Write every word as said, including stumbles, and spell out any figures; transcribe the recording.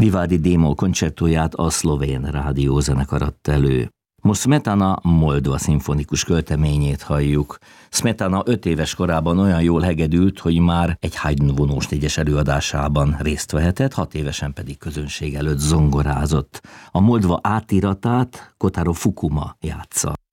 Vivaldi démol koncertóját a szlovén rádiózenekar adta elő. Most Smetana Moldva szimfonikus költeményét halljuk. Smetana öt éves korában olyan jól hegedült, hogy már egy Haydn vonós négyes előadásában részt vehetett, hat évesen pedig közönség előtt zongorázott. A Moldva átiratát Kotaro Fukuma játsza.